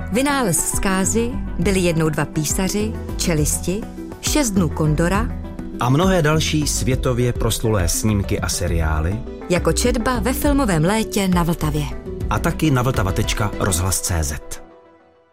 Vynález zkázy, byli jednou 2 písaři, čelisti, 6 dnů Kondora a mnohé další světově proslulé snímky a seriály, jako četba ve filmovém létě na Vltavě. A taky na vltava.rozhlas.cz.